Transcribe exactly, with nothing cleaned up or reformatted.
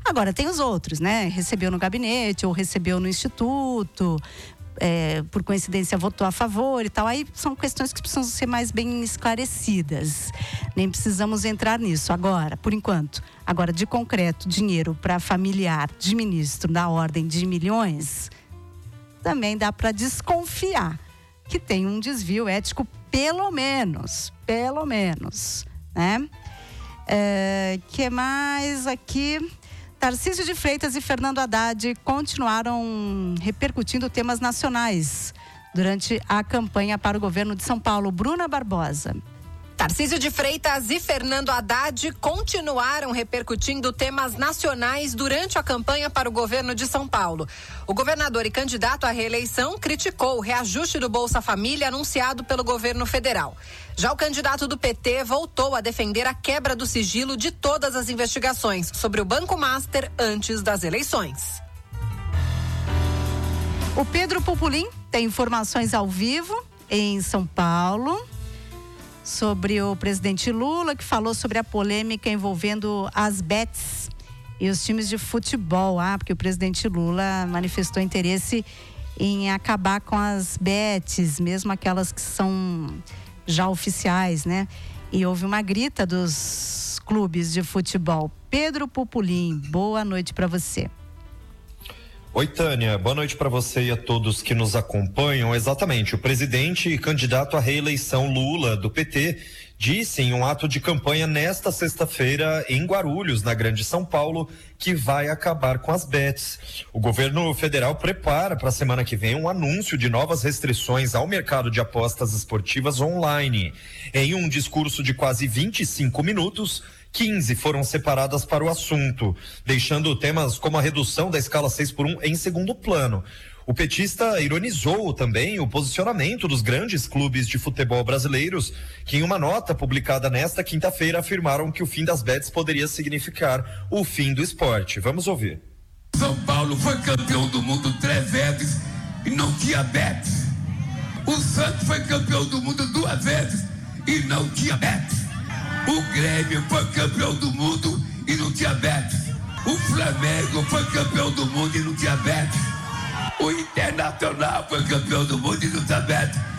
Agora tem os outros, né? Recebeu no gabinete ou recebeu no instituto, é, por coincidência votou a favor e tal. Aí são questões que precisam ser mais bem esclarecidas. Nem precisamos entrar nisso agora, por enquanto. Agora, de concreto, dinheiro para familiar de ministro da ordem de milhões, também dá para desconfiar que tem um desvio ético, pelo menos, pelo menos, né? É, que mais aqui? Tarcísio de Freitas e Fernando Haddad continuaram repercutindo temas nacionais durante a campanha para o governo de São Paulo. Bruna Barbosa. Tarcísio de Freitas e Fernando Haddad continuaram repercutindo temas nacionais durante a campanha para o governo de São Paulo. O governador e candidato à reeleição criticou o reajuste do Bolsa Família anunciado pelo governo federal. Já o candidato do P T voltou a defender a quebra do sigilo de todas as investigações sobre o Banco Master antes das eleições. O Pedro Pupulim tem informações ao vivo em São Paulo sobre o presidente Lula, que falou sobre a polêmica envolvendo as bets e os times de futebol. Ah, porque o presidente Lula manifestou interesse em acabar com as bets, mesmo aquelas que são já oficiais, né? E houve uma grita dos clubes de futebol. Pedro Pupulim, boa noite para você. Oi, Tânia, boa noite para você e a todos que nos acompanham. Exatamente, o presidente e candidato à reeleição Lula, do P T, disse em um ato de campanha nesta sexta-feira em Guarulhos, na Grande São Paulo, que vai acabar com as bets. O governo federal prepara para a semana que vem um anúncio de novas restrições ao mercado de apostas esportivas online. Em um discurso de quase vinte e cinco minutos, quinze foram separadas para o assunto, deixando temas como a redução da escala seis por um em segundo plano. O petista ironizou também o posicionamento dos grandes clubes de futebol brasileiros, que em uma nota publicada nesta quinta-feira afirmaram que o fim das bets poderia significar o fim do esporte. Vamos ouvir. São Paulo foi campeão do mundo três vezes e não tinha bets. O Santos foi campeão do mundo duas vezes e não tinha bets. O Grêmio foi campeão do mundo e não tinha bets. O Flamengo foi campeão do mundo e não tinha bets. O Internacional foi campeão do mundo e não tinha bets.